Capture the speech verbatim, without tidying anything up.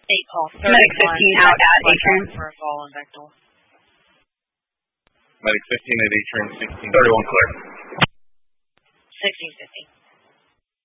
Eight call. Medic fifteen out at Atrium. For a fall in Bechtel. Medic fifteen at Atrium, sixteen. thirty-one clear. Sixteen fifty.